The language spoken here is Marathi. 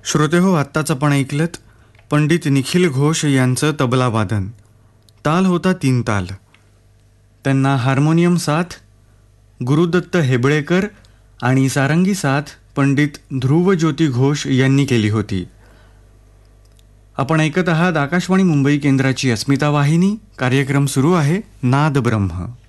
श्रोतेहो, आत्ताच आपण ऐकलत पंडित निखिल घोष यांचं तबला वादन. ताल होता 3 ताल. त्यांना हार्मोनियम साथ गुरुदत्त हेबळेकर आणि सारंगी साथ पंडित ध्रुवज्योती घोष यांनी केली होती. आपण ऐकत आहात आकाशवाणी मुंबई केंद्राची अस्मिता वाहिनी. कार्यक्रम सुरू आहे नाद ब्रह्म.